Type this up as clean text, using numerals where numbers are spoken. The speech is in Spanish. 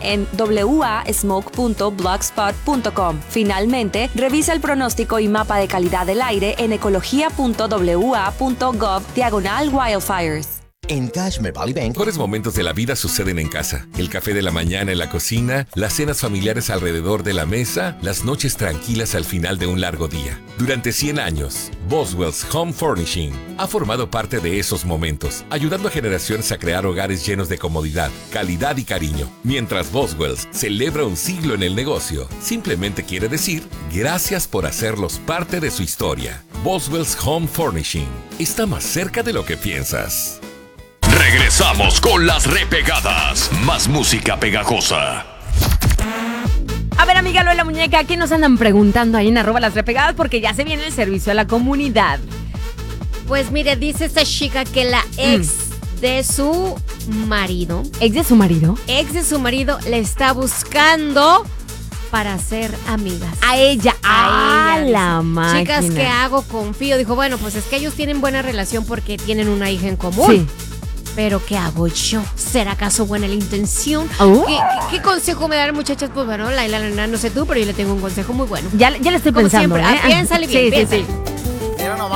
en wasmoke.blogspot.com. Finalmente, revisa el pronóstico y mapa de calidad del aire en ecología.wa.gov/wildfires. En Cashmere Valley Bank, Los mejores momentos de la vida suceden en casa. El café de la mañana en la cocina, las cenas familiares alrededor de la mesa, las noches tranquilas al final de un largo día. Durante 100 años, Boswell's Home Furnishing ha formado parte de esos momentos, ayudando a generaciones a crear hogares llenos de comodidad, calidad y cariño. Mientras Boswell's celebra un siglo en el negocio, simplemente quiere decir gracias por hacerlos parte de su historia. Boswell's Home Furnishing está más cerca de lo que piensas. Regresamos con las repegadas. Más música pegajosa. A ver, amiga Lola Muñeca, ¿qué nos andan preguntando ahí en @lasrepegadas? Porque ya se viene el servicio a la comunidad. Pues mire, dice esta chica que la ex de su marido, ¿Ex de su marido? le está buscando para ser amigas. A ella. A ella, la dice. máquina. Chicas, ¿qué hago? Confío. Dijo, bueno, pues es que ellos tienen buena relación porque tienen una hija en común. Sí. Pero ¿qué hago yo? ¿Será acaso buena la intención? Oh. ¿Qué consejo me dan, muchachas? Pues bueno, Laila, no sé tú, pero yo le tengo un consejo muy bueno. Ya le estoy Como pensando. siempre, piénsale bien, Sí, piénsale. sí, sí.